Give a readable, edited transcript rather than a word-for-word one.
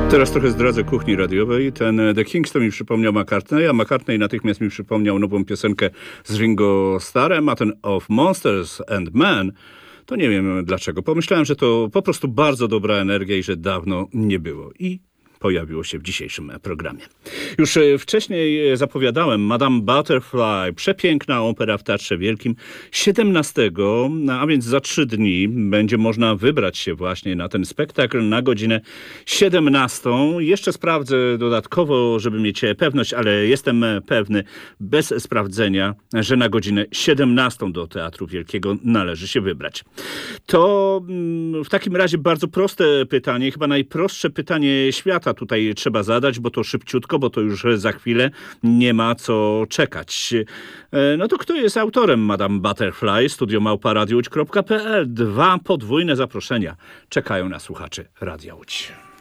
Teraz trochę zdradzę kuchni radiowej. Ten The Kings to mi przypomniał McCartney, a McCartney natychmiast mi przypomniał nową piosenkę z Ringo Starrem, a ten Of Monsters and Men to nie wiem dlaczego. Pomyślałem, że to po prostu bardzo dobra energia i że dawno nie było. I pojawiło się w dzisiejszym programie. Już wcześniej zapowiadałem Madame Butterfly, przepiękna opera w Teatrze Wielkim. 17, a więc za 3 dni będzie można wybrać się właśnie na ten spektakl na godzinę 17. Jeszcze sprawdzę dodatkowo, żeby mieć pewność, ale jestem pewny bez sprawdzenia, że na godzinę 17 do Teatru Wielkiego należy się wybrać. To w takim razie bardzo proste pytanie, chyba najprostsze pytanie świata tutaj trzeba zadać, bo to szybciutko, bo to już za chwilę nie ma co czekać. No to kto jest autorem Madame Butterfly? studio@radiołódź.pl. 2 podwójne zaproszenia czekają na słuchaczy Radia Łódź.